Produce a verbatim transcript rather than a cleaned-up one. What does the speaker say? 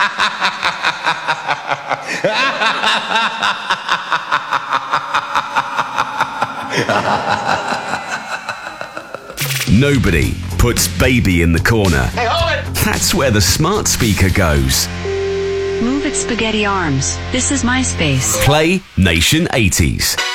Nobody puts baby in the corner. Hey, hold it! That's where the smart speaker goes. Move it, spaghetti arms. This is my space. Play Nation eighties.